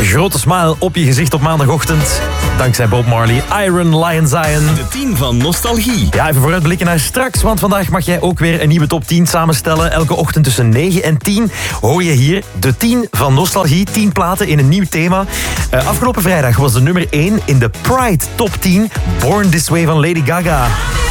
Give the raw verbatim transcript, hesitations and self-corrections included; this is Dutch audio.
grote smile op je gezicht op maandagochtend. Dankzij Bob Marley, Iron Lion Zion. De tien van Nostalgie. Ja, even vooruitblikken naar straks, want vandaag mag jij ook weer een nieuwe top tien samenstellen. Elke ochtend tussen negen en tien hoor je hier de tien van Nostalgie. tien platen in een nieuw thema. Uh, afgelopen vrijdag was de nummer één in de Pride Top tien. Born This Way van Lady Gaga.